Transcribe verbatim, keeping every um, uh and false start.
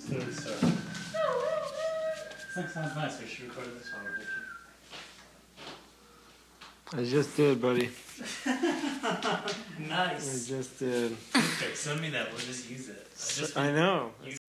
So it's, uh, that sounds nice. We should record this song. I just did, buddy. Nice. I just did. Perfect. Send me that. We'll just use it. I, just I know. You